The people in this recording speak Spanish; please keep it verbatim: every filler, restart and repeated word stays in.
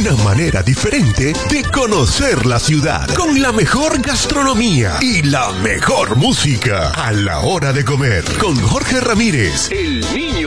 una manera diferente de conocer la ciudad, con la mejor gastronomía y la mejor música a la hora de comer, con Jorge Ramírez, el niño